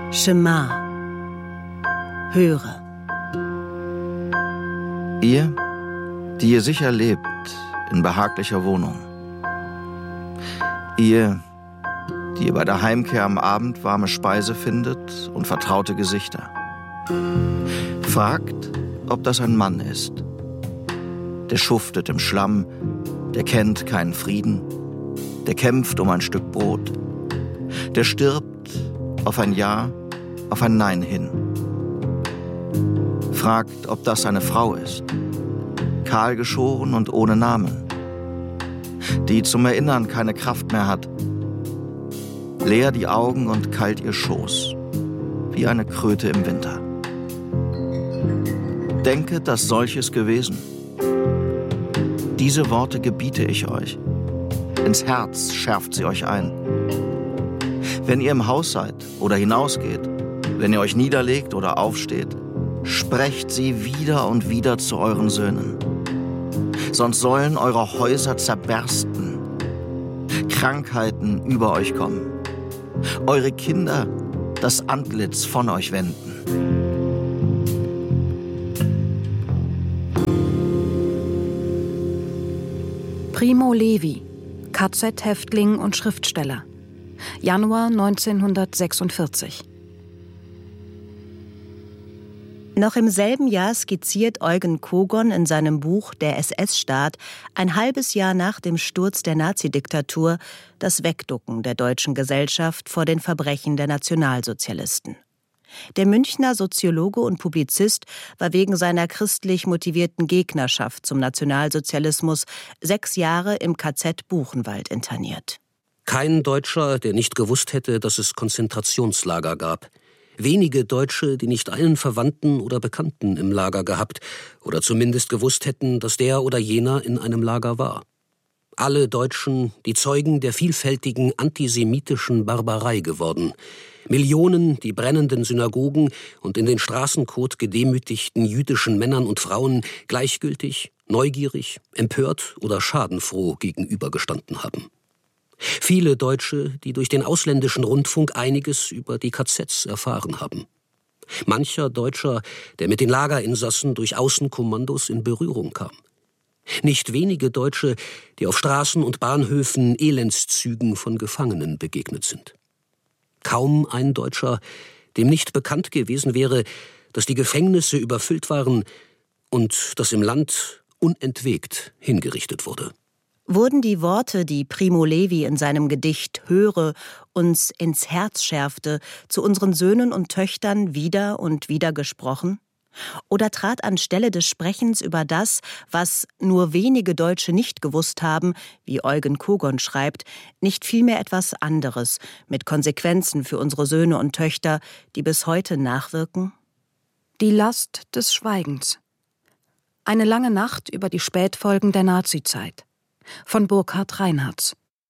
Shema. Höre. Ihr, die ihr sicher lebt in behaglicher Wohnung. Ihr, die ihr bei der Heimkehr am Abend warme Speise findet und vertraute Gesichter. Fragt, ob das ein Mann ist. Der schuftet im Schlamm, der kennt keinen Frieden, der kämpft um ein Stück Brot. Der stirbt auf ein Ja, auf ein Nein hin. Fragt, ob das eine Frau ist, kahl geschoren und ohne Namen, die zum Erinnern keine Kraft mehr hat, leer die Augen und kalt ihr Schoß, wie eine Kröte im Winter. Denket, dass solches gewesen. Diese Worte gebiete ich euch. Ins Herz schärft sie euch ein. Wenn ihr im Haus seid oder hinausgeht, wenn ihr euch niederlegt oder aufsteht, sprecht sie wieder und wieder zu euren Söhnen. Sonst sollen eure Häuser zerbersten, Krankheiten über euch kommen, eure Kinder das Antlitz von euch wenden. Primo Levi, KZ-Häftling und Schriftsteller. Januar 1946. Noch im selben Jahr skizziert Eugen Kogon in seinem Buch »Der SS-Staat« ein halbes Jahr nach dem Sturz der Nazidiktatur das Wegducken der deutschen Gesellschaft vor den Verbrechen der Nationalsozialisten. Der Münchner Soziologe und Publizist war wegen seiner christlich motivierten Gegnerschaft zum Nationalsozialismus 6 Jahre im KZ Buchenwald interniert. Kein Deutscher, der nicht gewusst hätte, dass es Konzentrationslager gab. Wenige Deutsche, die nicht einen Verwandten oder Bekannten im Lager gehabt oder zumindest gewusst hätten, dass der oder jener in einem Lager war. Alle Deutschen, die Zeugen der vielfältigen antisemitischen Barbarei geworden. Millionen, die brennenden Synagogen und in den Straßenkot gedemütigten jüdischen Männern und Frauen gleichgültig, neugierig, empört oder schadenfroh gegenübergestanden haben. Viele Deutsche, die durch den ausländischen Rundfunk einiges über die KZs erfahren haben. Mancher Deutscher, der mit den Lagerinsassen durch Außenkommandos in Berührung kam. Nicht wenige Deutsche, die auf Straßen und Bahnhöfen Elendszügen von Gefangenen begegnet sind. Kaum ein Deutscher, dem nicht bekannt gewesen wäre, dass die Gefängnisse überfüllt waren und dass im Land unentwegt hingerichtet wurde. Wurden die Worte, die Primo Levi in seinem Gedicht »Höre« uns ins Herz schärfte, zu unseren Söhnen und Töchtern wieder und wieder gesprochen? Oder trat anstelle des Sprechens über das, was nur wenige Deutsche nicht gewusst haben, wie Eugen Kogon schreibt, nicht vielmehr etwas anderes, mit Konsequenzen für unsere Söhne und Töchter, die bis heute nachwirken? Die Last des Schweigens. Eine lange Nacht über die Spätfolgen der Nazizeit. Von Burkhard Reinhardt.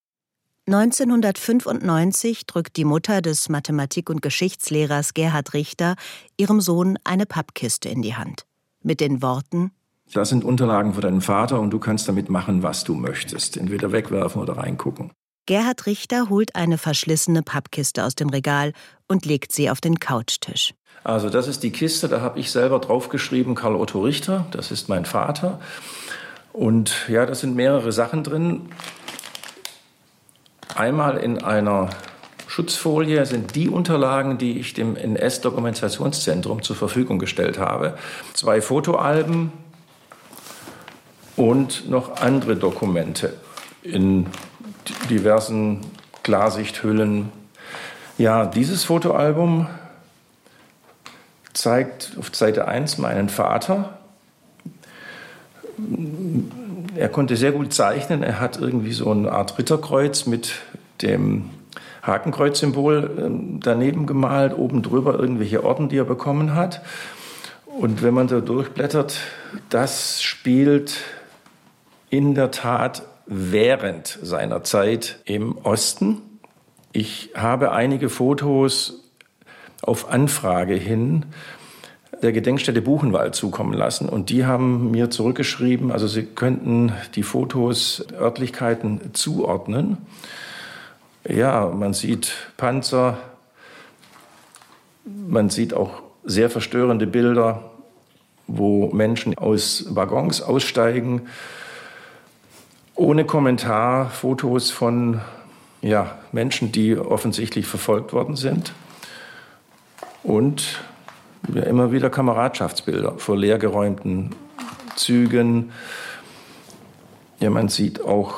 1995 drückt die Mutter des Mathematik- und Geschichtslehrers Gerhard Richter ihrem Sohn eine Pappkiste in die Hand. Mit den Worten: Das sind Unterlagen für deinen Vater und du kannst damit machen, was du möchtest. Entweder wegwerfen oder reingucken. Gerhard Richter holt eine verschlissene Pappkiste aus dem Regal und legt sie auf den Couchtisch. Also das ist die Kiste, da habe ich selber draufgeschrieben, Karl Otto Richter, das ist mein Vater. Und ja, da sind mehrere Sachen drin. Einmal in einer Schutzfolie sind die Unterlagen, die ich dem NS-Dokumentationszentrum zur Verfügung gestellt habe. 2 Fotoalben und noch andere Dokumente in diversen Klarsichthüllen. Ja, dieses Fotoalbum zeigt auf Seite 1 meinen Vater. Er konnte sehr gut zeichnen. Er hat irgendwie so eine Art Ritterkreuz mit dem Hakenkreuzsymbol daneben gemalt, oben drüber irgendwelche Orden, die er bekommen hat. Und wenn man da durchblättert, das spielt in der Tat während seiner Zeit im Osten. Ich habe einige Fotos auf Anfrage hin der Gedenkstätte Buchenwald zukommen lassen. Und die haben mir zurückgeschrieben, also sie könnten die Fotos Örtlichkeiten zuordnen. Ja, man sieht Panzer, Man sieht auch sehr verstörende Bilder, wo Menschen aus Waggons aussteigen, ohne Kommentar, Fotos von Menschen, die offensichtlich verfolgt worden sind und immer wieder Kameradschaftsbilder vor leergeräumten Zügen. Ja, man sieht auch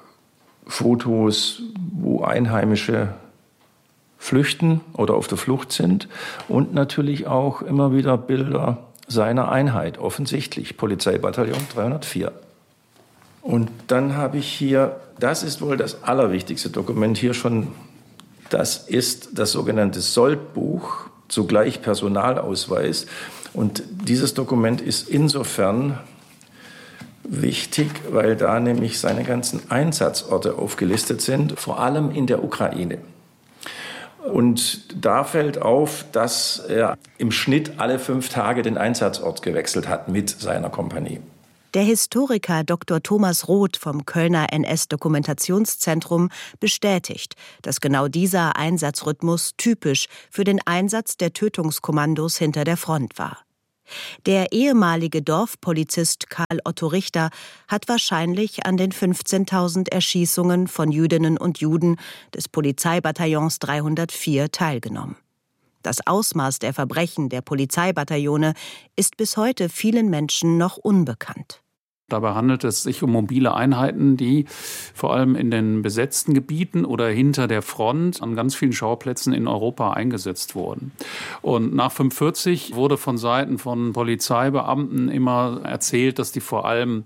Fotos, wo Einheimische flüchten oder auf der Flucht sind und natürlich auch immer wieder Bilder seiner Einheit, offensichtlich Polizeibataillon 304. Und dann habe ich hier, das ist wohl das allerwichtigste Dokument hier schon, das ist das sogenannte Soldbuch, zugleich Personalausweis. Und dieses Dokument ist insofern wichtig, weil da nämlich seine ganzen Einsatzorte aufgelistet sind, vor allem in der Ukraine. Und da fällt auf, dass er im Schnitt alle 5 Tage den Einsatzort gewechselt hat mit seiner Kompanie. Der Historiker Dr. Thomas Roth vom Kölner NS-Dokumentationszentrum bestätigt, dass genau dieser Einsatzrhythmus typisch für den Einsatz der Tötungskommandos hinter der Front war. Der ehemalige Dorfpolizist Karl Otto Richter hat wahrscheinlich an den 15.000 Erschießungen von Jüdinnen und Juden des Polizeibataillons 304 teilgenommen. Das Ausmaß der Verbrechen der Polizeibataillone ist bis heute vielen Menschen noch unbekannt. Dabei handelt es sich um mobile Einheiten, die vor allem in den besetzten Gebieten oder hinter der Front an ganz vielen Schauplätzen in Europa eingesetzt wurden. Und nach 1945 wurde von Seiten von Polizeibeamten immer erzählt, dass die vor allem,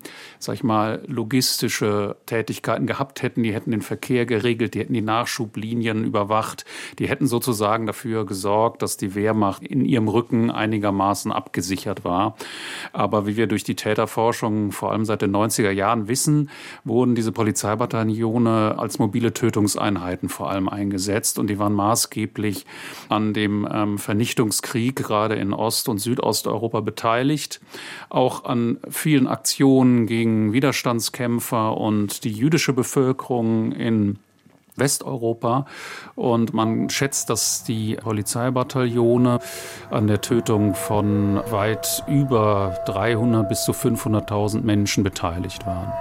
logistische Tätigkeiten gehabt hätten. Die hätten den Verkehr geregelt, die hätten die Nachschublinien überwacht, die hätten sozusagen dafür gesorgt, dass die Wehrmacht in ihrem Rücken einigermaßen abgesichert war. Aber wie wir durch die Täterforschung vor allem seit den 90er Jahren wissen, wurden diese Polizeibataillone als mobile Tötungseinheiten vor allem eingesetzt und die waren maßgeblich an dem Vernichtungskrieg gerade in Ost- und Südosteuropa beteiligt, auch an vielen Aktionen gegen Widerstandskämpfer und die jüdische Bevölkerung in Westeuropa. Und man schätzt, dass die Polizeibataillone an der Tötung von weit über 300 bis zu 500.000 Menschen beteiligt waren.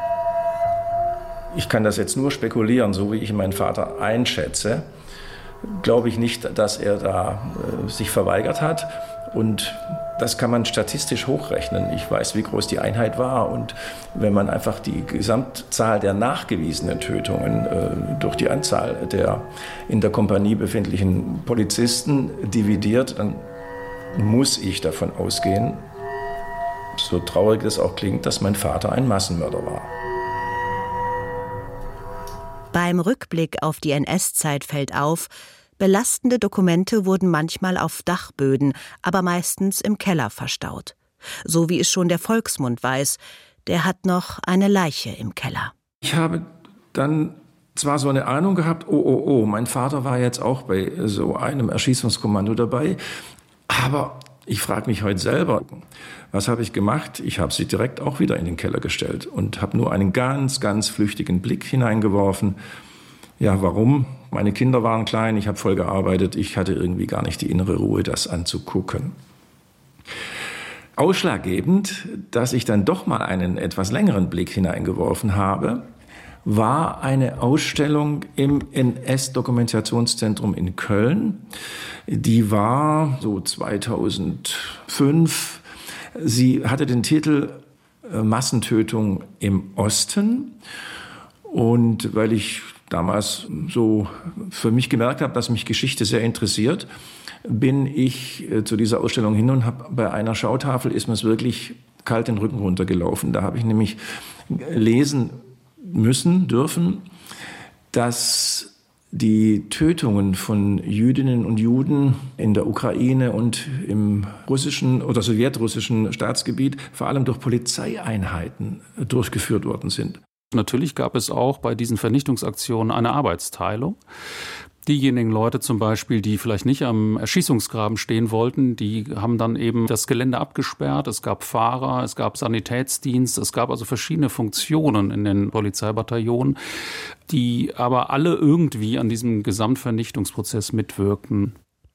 Ich kann das jetzt nur spekulieren, so wie ich meinen Vater einschätze. Glaube ich nicht, dass er da sich verweigert hat. Und das kann man statistisch hochrechnen. Ich weiß, wie groß die Einheit war. Und wenn man einfach die Gesamtzahl der nachgewiesenen Tötungen durch die Anzahl der in der Kompanie befindlichen Polizisten dividiert, dann muss ich davon ausgehen, so traurig es auch klingt, dass mein Vater ein Massenmörder war. Beim Rückblick auf die NS-Zeit fällt auf, belastende Dokumente wurden manchmal auf Dachböden, aber meistens im Keller verstaut. So wie es schon der Volksmund weiß, der hat noch eine Leiche im Keller. Ich habe dann zwar so eine Ahnung gehabt, mein Vater war jetzt auch bei so einem Erschießungskommando dabei, aber ich frage mich heute selber, was habe ich gemacht? Ich habe sie direkt auch wieder in den Keller gestellt und habe nur einen ganz, ganz flüchtigen Blick hineingeworfen. Ja, warum? Meine Kinder waren klein, ich habe voll gearbeitet, ich hatte irgendwie gar nicht die innere Ruhe, das anzugucken. Ausschlaggebend, dass ich dann doch mal einen etwas längeren Blick hineingeworfen habe, war eine Ausstellung im NS-Dokumentationszentrum in Köln. Die war so 2005. Sie hatte den Titel Massentötung im Osten. Und weil ich damals so für mich gemerkt habe, dass mich Geschichte sehr interessiert, bin ich zu dieser Ausstellung hin und habe bei einer Schautafel ist mir es wirklich kalt den Rücken runtergelaufen. Da habe ich nämlich lesen dürfen, dass die Tötungen von Jüdinnen und Juden in der Ukraine und im russischen oder sowjetrussischen Staatsgebiet vor allem durch Polizeieinheiten durchgeführt worden sind. Natürlich gab es auch bei diesen Vernichtungsaktionen eine Arbeitsteilung. Diejenigen Leute zum Beispiel, die vielleicht nicht am Erschießungsgraben stehen wollten, die haben dann eben das Gelände abgesperrt. Es gab Fahrer, es gab Sanitätsdienst, es gab also verschiedene Funktionen in den Polizeibataillonen, die aber alle irgendwie an diesem Gesamtvernichtungsprozess mitwirkten.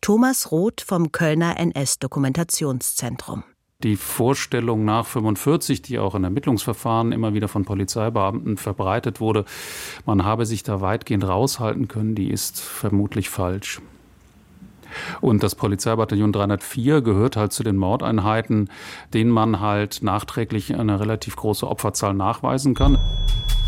Thomas Roth vom Kölner NS-Dokumentationszentrum. Die Vorstellung nach 1945, die auch in Ermittlungsverfahren immer wieder von Polizeibeamten verbreitet wurde, man habe sich da weitgehend raushalten können, die ist vermutlich falsch. Und das Polizeibataillon 304 gehört halt zu den Mordeinheiten, denen man halt nachträglich eine relativ große Opferzahl nachweisen kann.